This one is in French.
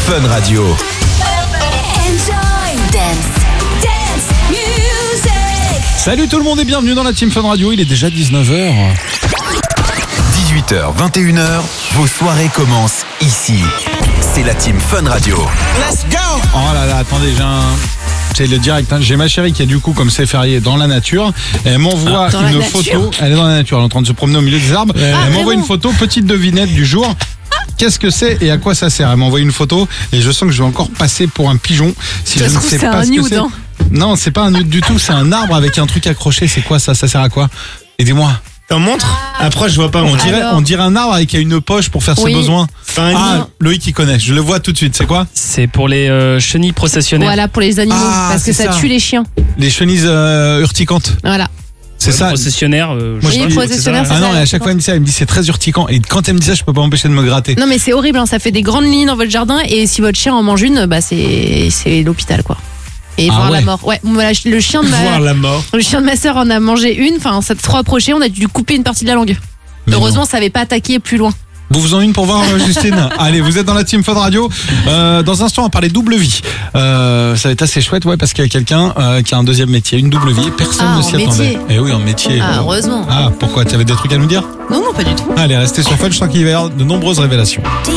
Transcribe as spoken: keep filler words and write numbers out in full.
Fun Radio. Enjoy dance, dance music. Salut tout le monde et bienvenue dans la Team Fun Radio, il est déjà dix-neuf heures. dix-huit heures, vingt et une heures, vos soirées commencent ici. C'est la Team Fun Radio. Let's go! Oh là là, attendez, j'ai un... C'est le direct, hein. J'ai ma chérie qui est du coup, comme c'est férié, dans la nature. Elle m'envoie Ah, dans la une nature. photo. Elle est dans la nature, elle est en train de se promener au milieu des arbres. Ah, elle m'envoie vraiment une photo, petite devinette du jour. Qu'est-ce que c'est et à quoi ça sert? Elle m'a envoyé une photo et je sens que je vais encore passer pour un pigeon si Ça je se ne trouve, sais c'est pas un ce que nude, c'est. hein. Non, c'est pas un nude du tout, c'est un arbre avec un truc accroché. C'est quoi ça? Ça sert à quoi? Aidez-moi. T'en montres? Après, je vois pas. On On dirait, Alors. on dirait un arbre avec une poche pour faire ses Oui. besoins. Enfin, Ah, Loïc qui connaît, je le vois tout de suite. C'est quoi? C'est pour les euh, chenilles processionnaires. Voilà, pour les animaux, Ah, parce que c'est ça, ça. tue les chiens. Les chenilles euh, urticantes. Voilà. C'est Ouais, ça. Processionnaire. euh, Moi, je je sais Oui, pas, processionnaire, c'est ça. Ah c'est non, ça, et à chaque fois elle me dit ça, elle me dit c'est très urticant. Et quand elle me dit ça, je peux pas m'empêcher de me gratter. Non, mais c'est horrible, hein, ça fait des grandes lignes dans votre jardin, et si votre chien en mange une, bah c'est c'est l'hôpital, quoi. Et Ah voir ouais. la mort. Ouais, voilà, le chien de voir ma, la mort. le chien de ma sœur en a mangé une, enfin, ça s'est trop approché, on a dû couper une partie de la langue. Mais Heureusement, ça avait pas attaqué plus loin. Vous vous en une pour voir euh, Justine. Allez, vous êtes dans la Team Fun Radio. Euh, dans un instant, on va parler double vie. Euh, ça va être assez chouette, ouais, parce qu'il y a quelqu'un euh, qui a un deuxième métier, une double vie. Personne Ah, ne en s'y attendait. métier. Eh oui, en métier. Ah, heureusement. Ah, pourquoi? Tu avais des trucs à nous dire? Non, non, pas du tout. Allez, restez sur Fun, je sens qu'il va y avoir de nombreuses révélations.